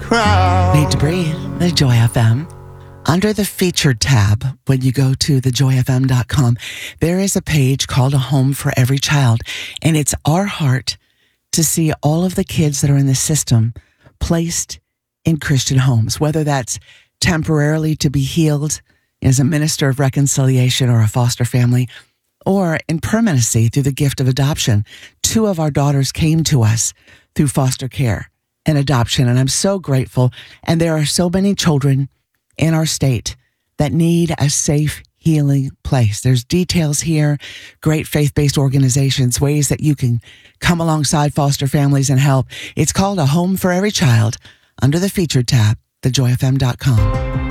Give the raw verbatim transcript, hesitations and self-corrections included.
Need to breathe. The Joy F M. Under the featured tab, when you go to the joy f m dot com, there is a page called A Home for Every Child. And it's our heart to see all of the kids that are in the system placed in Christian homes, whether that's temporarily to be healed as a minister of reconciliation or a foster family, or in permanency through the gift of adoption. Two of our daughters came to us through foster care and adoption, and I'm so grateful. And there are so many children in our state that need a safe, healing place. There's details here, great faith-based organizations, ways that you can come alongside foster families and help. It's called A Home for Every Child under the featured tab, the joy f m dot com.